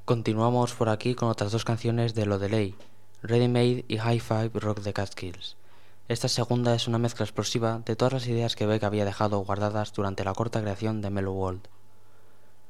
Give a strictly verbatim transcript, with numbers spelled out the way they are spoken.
Continuamos por aquí con otras dos canciones de Lo Delay, Ready Made y High Five Rock the Catskills. Esta segunda es una mezcla explosiva de todas las ideas que Beck había dejado guardadas durante la corta creación de Mellow World.